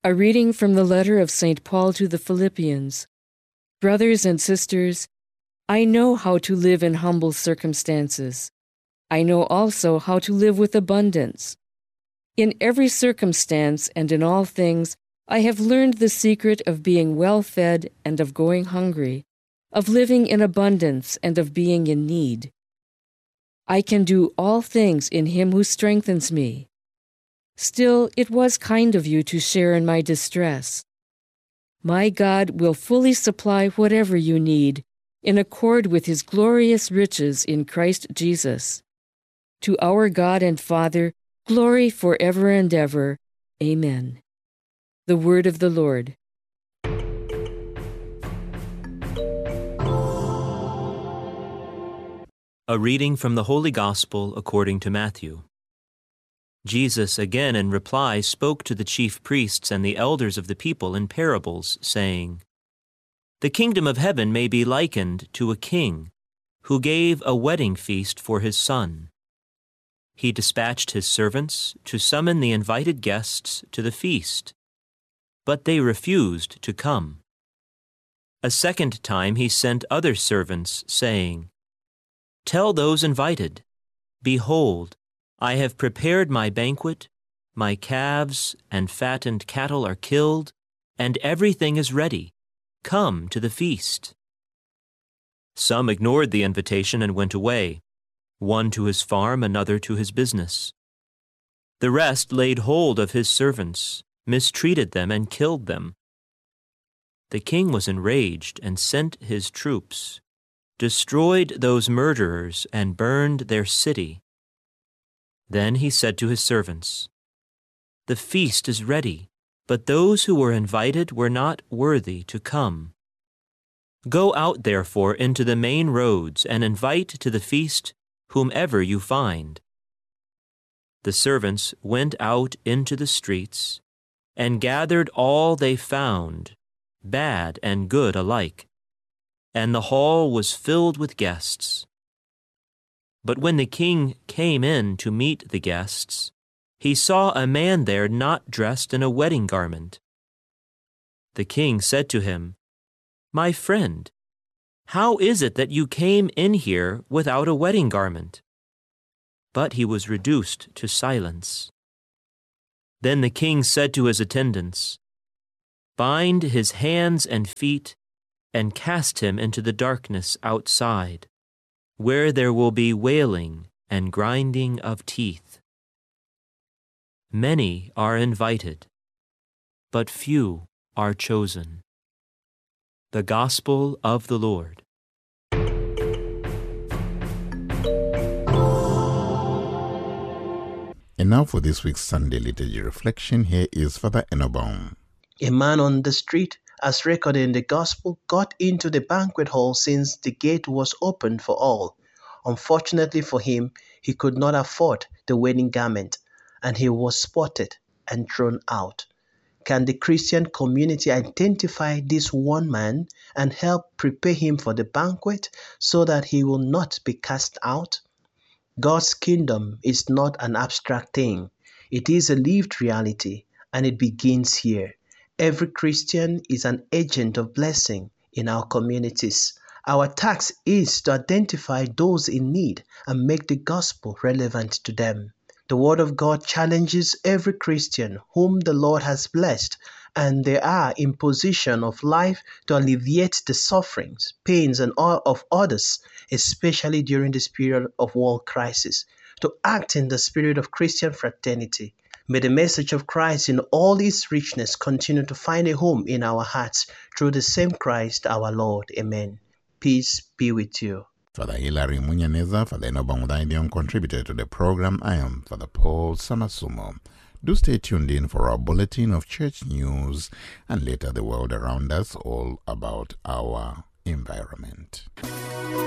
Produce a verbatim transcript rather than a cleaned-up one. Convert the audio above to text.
A reading from the letter of Saint Paul to the Philippians. Brothers and sisters, I know how to live in humble circumstances. I know also how to live with abundance. In every circumstance and in all things, I have learned the secret of being well-fed and of going hungry, of living in abundance and of being in need. I can do all things in Him who strengthens me. Still, it was kind of you to share in my distress. My God will fully supply whatever you need, in accord with His glorious riches in Christ Jesus. To our God and Father, glory forever and ever. Amen. The word of the Lord. A reading from the Holy Gospel according to Matthew. Jesus again in reply spoke to the chief priests and the elders of the people in parables, saying, The kingdom of heaven may be likened to a king who gave a wedding feast for his son. He dispatched his servants to summon the invited guests to the feast, but they refused to come. A second time he sent other servants, saying, Tell those invited, Behold, I have prepared my banquet, my calves and fattened cattle are killed, and everything is ready. Come to the feast. Some ignored the invitation and went away, one to his farm, another to his business. The rest laid hold of his servants, mistreated them, and killed them. The king was enraged and sent his troops, destroyed those murderers, and burned their city. Then he said to his servants, The feast is ready, but those who were invited were not worthy to come. Go out, therefore, into the main roads and invite to the feast whomever you find. The servants went out into the streets and gathered all they found, bad and good alike, and the hall was filled with guests. But when the king came in to meet the guests, he saw a man there not dressed in a wedding garment. The king said to him, My friend, how is it that you came in here without a wedding garment? But he was reduced to silence. Then the king said to his attendants, Bind his hands and feet and cast him into the darkness outside, where there will be wailing and grinding of teeth. Many are invited, but few are chosen. The Gospel of the Lord. And now for this week's Sunday Liturgy Reflection, here is Father Enobaum. A man on the street, as recorded in the Gospel, got into the banquet hall since the gate was opened for all. Unfortunately for him, he could not afford the wedding garment, and he was spotted and thrown out. Can the Christian community identify this one man and help prepare him for the banquet so that he will not be cast out? God's kingdom is not an abstract thing. It is a lived reality, and it begins here. Every Christian is an agent of blessing in our communities. Our task is to identify those in need and make the gospel relevant to them. The Word of God challenges every Christian whom the Lord has blessed, and they are in position of life to alleviate the sufferings, pains, and all of others, especially during this period of world crisis, to act in the spirit of Christian fraternity. May the message of Christ in all its richness continue to find a home in our hearts through the same Christ our Lord. Amen. Peace be with you. Father Hilary Munyaneza, Father Enobaum Udaidion contributed to the program. I am Father Paul Samasumo. Do stay tuned in for our bulletin of church news and later the world around us, all about our environment.